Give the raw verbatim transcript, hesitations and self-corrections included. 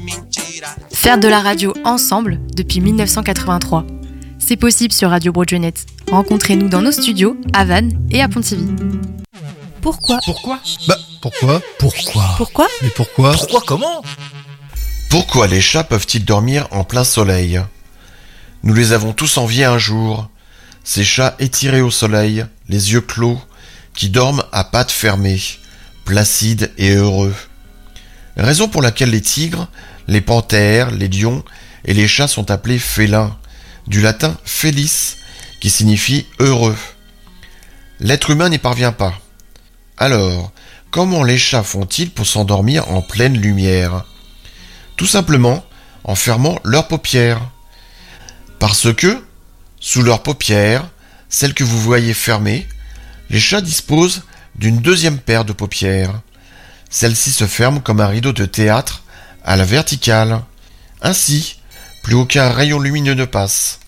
Faire de la radio ensemble depuis mille neuf cent quatre-vingt-trois. C'est possible sur Radio Broadway-Net. Rencontrez-nous dans nos studios à Vannes et à Pontivy. Pourquoi Pourquoi Bah, pourquoi Pourquoi Pourquoi Mais pourquoi Pourquoi comment Pourquoi les chats peuvent-ils dormir en plein soleil ? Nous les avons tous enviés un jour. Ces chats étirés au soleil, les yeux clos, qui dorment à pattes fermées, placides et heureux. Raison pour laquelle les tigres, les panthères, les lions et les chats sont appelés félins, du latin felis, qui signifie heureux. L'être humain n'y parvient pas. Alors, comment les chats font-ils pour s'endormir en pleine lumière ? Tout simplement en fermant leurs paupières. Parce que, sous leurs paupières, celles que vous voyez fermées, les chats disposent d'une deuxième paire de paupières. Celle-ci se ferme comme un rideau de théâtre à la verticale. Ainsi, plus aucun rayon lumineux ne passe.